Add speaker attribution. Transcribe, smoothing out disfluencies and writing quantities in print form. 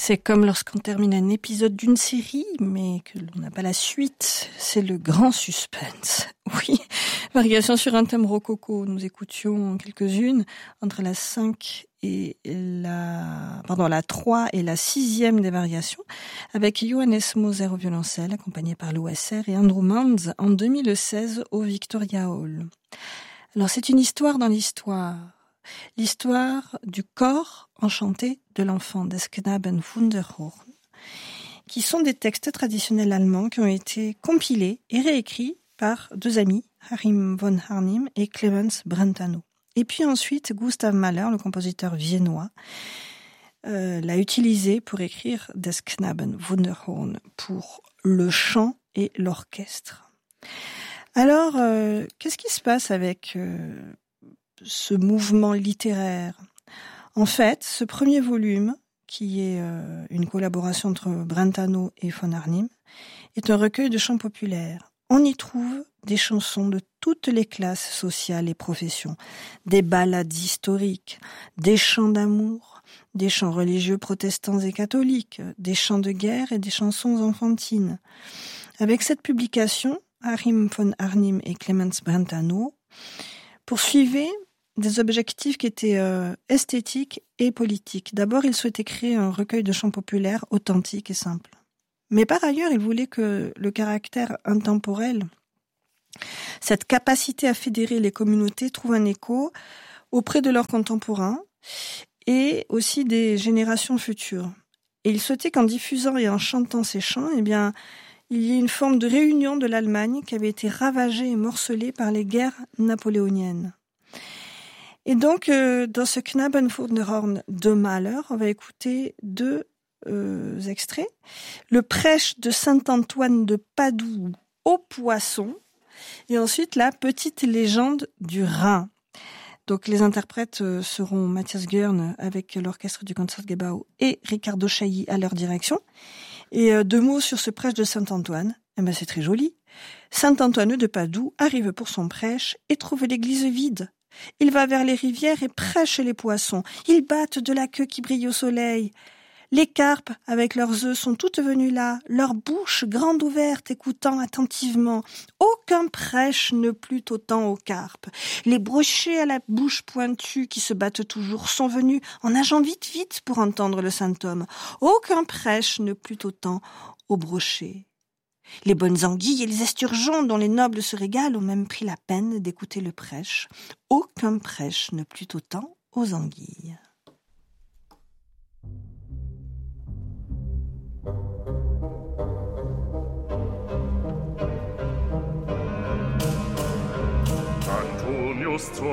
Speaker 1: C'est comme lorsqu'on termine un épisode d'une série, mais que l'on n'a pas la suite. C'est le grand suspense. Oui, variation sur un thème rococo. Nous écoutions quelques-unes entre la 5 et la 3 et la 6e des variations, avec Johannes Moser au violoncelle, accompagné par l'OSR, et Andrew Manz en 2016 au Victoria Hall. Alors c'est une histoire dans l'histoire. L'histoire du corps enchanté de l'enfant, des Knaben Wunderhorn, qui sont des textes traditionnels allemands qui ont été compilés et réécrits par deux amis, Achim von Arnim et Clemens Brentano. Et puis ensuite, Gustav Mahler, le compositeur viennois, l'a utilisé pour écrire des Knaben Wunderhorn pour le chant et l'orchestre. Alors, qu'est-ce qui se passe avec ce mouvement littéraire? En fait, ce premier volume, qui est une collaboration entre Brentano et von Arnim, est un recueil de chants populaires. On y trouve des chansons de toutes les classes sociales et professions, des ballades historiques, des chants d'amour, des chants religieux protestants et catholiques, des chants de guerre et des chansons enfantines. Avec cette publication, Achim von Arnim et Clemens Brentano poursuivaient des objectifs qui étaient esthétiques et politiques. D'abord, ils souhaitaient créer un recueil de chants populaires authentiques et simples. Mais par ailleurs, ils voulaient que le caractère intemporel, cette capacité à fédérer les communautés, trouve un écho auprès de leurs contemporains et aussi des générations futures. Et ils souhaitaient qu'en diffusant et en chantant ces chants, il y ait une forme de réunion de l'Allemagne qui avait été ravagée et morcelée par les guerres napoléoniennes. Et donc, dans ce Knaben Wunderhorn de Mahler, on va écouter deux extraits. Le prêche de Saint-Antoine de Padoue au poisson, et ensuite la petite légende du Rhin. Donc, les interprètes seront Matthias Görn avec l'orchestre du Concertgebouw et Riccardo Chailly à leur direction. Et deux mots sur ce prêche de Saint-Antoine. C'est très joli. Saint-Antoine de Padoue arrive pour son prêche et trouve l'église vide. Il va vers les rivières et prêche les poissons. Ils battent de la queue qui brille au soleil. Les carpes, avec leurs œufs, sont toutes venues là, leur bouche grande ouverte, écoutant attentivement. Aucun prêche ne plut autant aux carpes. Les brochets à la bouche pointue, qui se battent toujours, sont venus en nageant vite, vite pour entendre le saint homme. Aucun prêche ne plut autant aux brochets. Les bonnes anguilles et les esturgeons dont les nobles se régalent ont même pris la peine d'écouter le prêche. Aucun prêche ne plut autant aux anguilles.
Speaker 2: Antonius zur